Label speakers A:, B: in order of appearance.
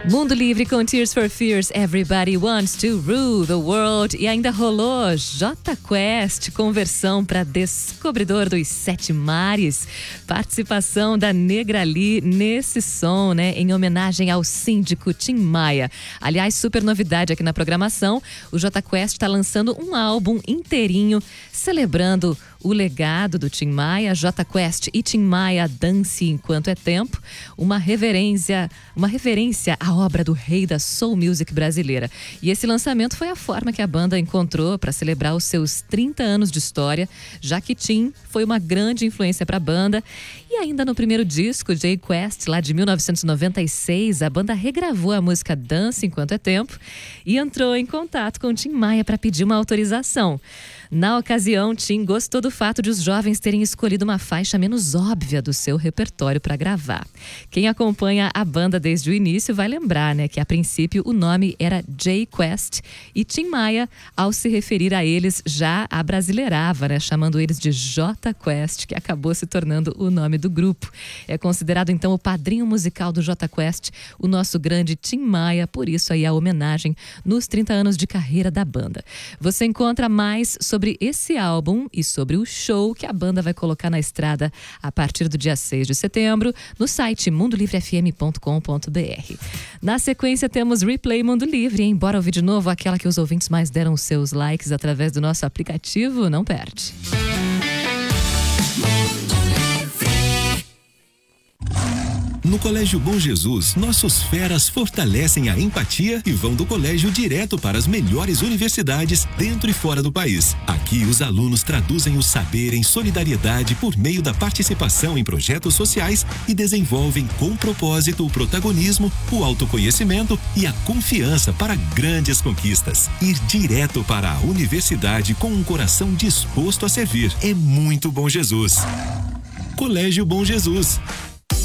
A: Mundo Livre com Tears for Fears, Everybody Wants to Rule the World. E ainda rolou Jota Quest com versão para Descobridor dos Sete Mares. Participação da Negra Lee nesse som, né? Em homenagem ao síndico Tim Maia. Aliás, super novidade aqui na programação. O Jota Quest está lançando um álbum inteirinho celebrando o legado do Tim Maia. Jota Quest e Tim Maia, Dance Enquanto é Tempo. Uma reverência à obra do rei da soul music brasileira. E esse lançamento foi a forma que a banda encontrou para celebrar os seus 30 anos de história, já que Tim foi uma grande influência para a banda. E ainda no primeiro disco, J Quest, lá de 1996, a banda regravou a música Dance Enquanto é Tempo e entrou em contato com Tim Maia para pedir uma autorização. Na ocasião, Tim gostou do fato de os jovens terem escolhido uma faixa menos óbvia do seu repertório para gravar. Quem acompanha a banda desde o início vai lembrar, né, que a princípio o nome era J Quest e Tim Maia, ao se referir a eles, já abrasileirava, né, chamando eles de Jota Quest, que acabou se tornando o nome do grupo. É considerado então o padrinho musical do Jota Quest, o nosso grande Tim Maia, por isso aí a homenagem nos 30 anos de carreira da banda. Você encontra mais sobre esse álbum e sobre o show que a banda vai colocar na estrada a partir do dia 6 de setembro no site mundolivrefm.com.br. Na sequência temos Replay Mundo Livre, hein? Bora ouvir de novo aquela que os ouvintes mais deram os seus likes através do nosso aplicativo? Não perde.
B: No Colégio Bom Jesus, nossos feras fortalecem a empatia e vão do colégio direto para as melhores universidades dentro e fora do país. Aqui, os alunos traduzem o saber em solidariedade por meio da participação em projetos sociais e desenvolvem com propósito o protagonismo, o autoconhecimento e a confiança para grandes conquistas. Ir direto para a universidade com um coração disposto a servir é muito Bom Jesus. Colégio Bom Jesus.